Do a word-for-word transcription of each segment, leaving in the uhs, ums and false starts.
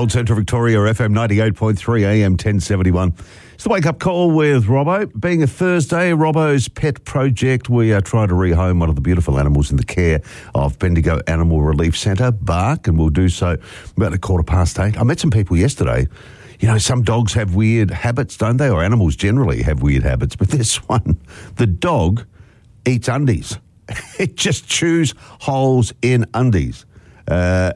Gold Central Victoria, F M ninety-eight point three, A M ten seventy-one. It's the wake-up call with Robbo. Being a Thursday, Robbo's Pet Project, we are trying to rehome one of the beautiful animals in the care of Bendigo Animal Relief Centre, Bark, and we'll do so about a quarter past eight. I met some people yesterday. You know, some dogs have weird habits, don't they? Or animals generally have weird habits. But this one, the dog eats undies. It just chews holes in undies. Uh,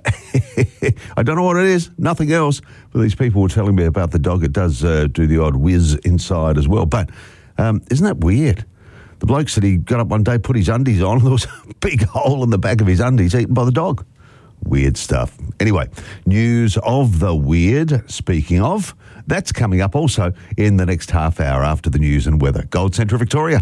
I don't know what it is, nothing else, but these people were telling me about the dog. It does uh, do the odd whiz inside as well. But um, isn't that weird? The bloke said he got up one day, put his undies on, and there was a big hole in the back of his undies eaten by the dog. Weird stuff. Anyway, news of the weird, speaking of, that's coming up also in the next half hour after the news and weather. Gold Central Victoria.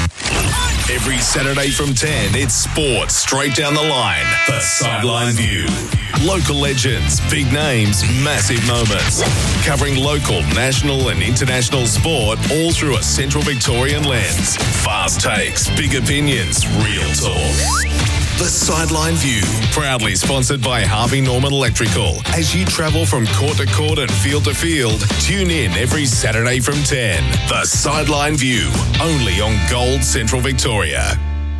Every Saturday from ten, it's sports straight down the line. The Sideline View. Local legends, big names, massive moments. Covering local, national and international sport all through a Central Victorian lens. Fast takes, big opinions, real talk. The Sideline View, proudly sponsored by Harvey Norman Electrical. As you travel from court to court and field to field, tune in every Saturday from ten. The Sideline View, only on Gold Central Victoria.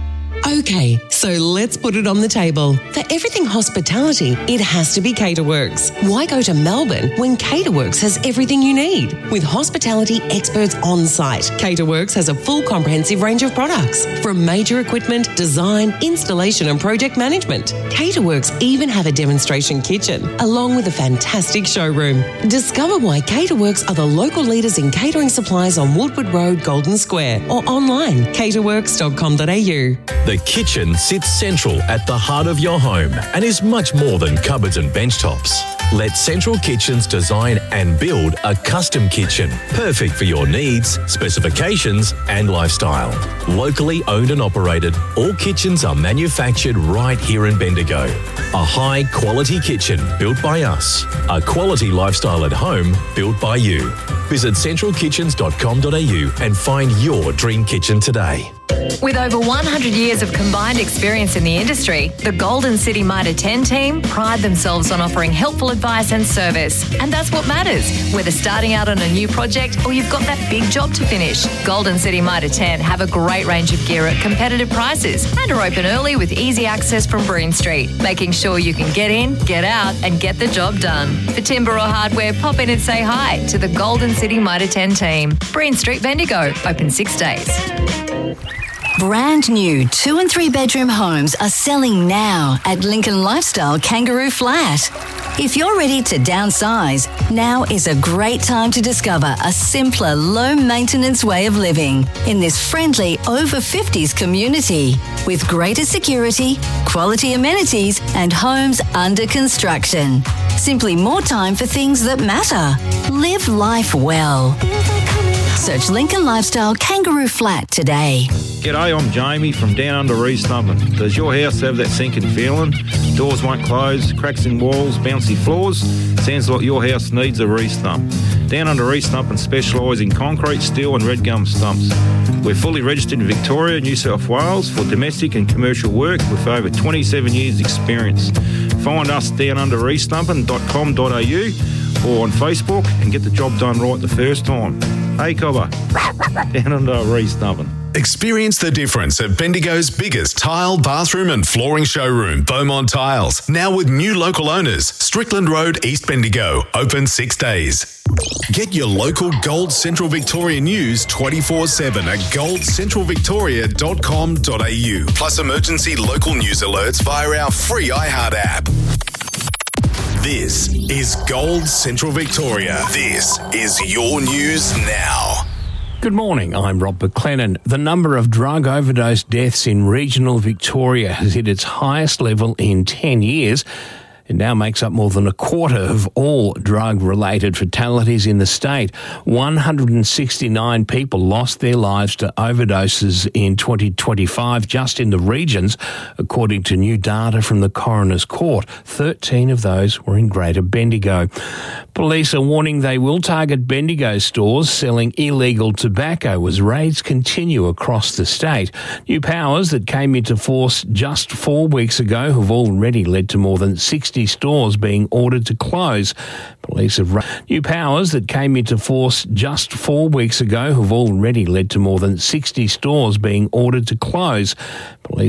Okay, so let's put it on the table. For everything hospitality, it has to be Caterworks. Why go to Melbourne when Caterworks has everything you need? With hospitality experts on site, Caterworks has a full comprehensive range of products, from major equipment, design, installation and project management. Caterworks even have a demonstration kitchen, along with a fantastic showroom. Discover why Caterworks are the local leaders in catering supplies on Woodward Road, Golden Square, or online, caterworks dot com dot a u. The kitchen sits central at the heart of your home and is much more than cupboards and bench tops. Let Central Kitchens design and build a custom kitchen, perfect for your needs, specifications and lifestyle. Locally owned and operated, all kitchens are manufactured right here in Bendigo. A high-quality kitchen built by us. A quality lifestyle at home built by you. Visit central kitchens dot com dot a u and find your dream kitchen today. With over one hundred years of combined experience in the industry, the Golden City Mitre ten team pride themselves on offering helpful advice and service. And that's what matters, whether starting out on a new project or you've got that big job to finish. Golden City Mitre ten have a great range of gear at competitive prices and are open early with easy access from Breen Street, making sure you can get in, get out and get the job done. For timber or hardware, pop in and say hi to the Golden City Mitre ten team. Breen Street, Bendigo, open six days. Brand new two and three bedroom homes are selling now at Lincoln Lifestyle Kangaroo Flat. If you're ready to downsize, now is a great time to discover a simpler, low maintenance way of living in this friendly over fifties community with greater security, quality amenities and homes under construction. Simply more time for things that matter. Live life well. Search Lincoln Lifestyle Kangaroo Flat today. G'day, I'm Jamie from Down Under Restumping. Does your house have that sinking feeling? Doors won't close, cracks in walls, bouncy floors? Sounds like your house needs a restump. Down Under Restumping specialise in concrete, steel and red gum stumps. We're fully registered in Victoria, New South Wales for domestic and commercial work with over twenty-seven years experience. Find us down under restumping dot com dot a u or on Facebook and get the job done right the first time. Hey, Cobber, Down Under Restumping. Experience the difference at Bendigo's biggest tile, bathroom and flooring showroom, Beaumont Tiles. Now with new local owners, Strickland Road, East Bendigo. Open six days. Get your local Gold Central Victoria news twenty-four seven at gold central victoria dot com dot a u. Plus emergency local news alerts via our free iHeart app. This is Gold Central Victoria. This is your news now. Good morning, I'm Rob McLennan. The number of drug overdose deaths in regional Victoria has hit its highest level in ten years. It now makes up more than a quarter of all drug-related fatalities in the state. one hundred sixty-nine people lost their lives to overdoses in twenty twenty-five just in the regions, according to new data from the Coroner's Court. thirteen of those were in Greater Bendigo. Police are warning they will target Bendigo stores selling illegal tobacco as raids continue across the state. New powers that came into force just four weeks ago have already led to more than sixty sixty stores being ordered to close. Police have run new powers that came into force just four weeks ago have already led to more than sixty stores being ordered to close. Police